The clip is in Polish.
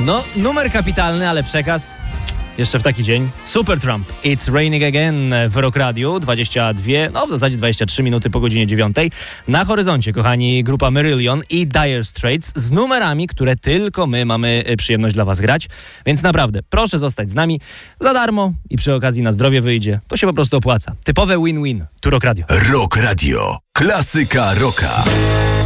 No, numer kapitalny, ale przekaz jeszcze w taki dzień. Supertramp, It's Raining Again w Rock Radio. 22, no w zasadzie 23 minuty po godzinie 9. Na horyzoncie, kochani, grupa Marillion i Dire Straits z numerami, które tylko my mamy przyjemność dla was grać. Więc naprawdę, proszę zostać z nami za darmo i przy okazji na zdrowie wyjdzie. To się po prostu opłaca. Typowe win-win. Tu Rock Radio. Rock Radio. Klasyka rocka.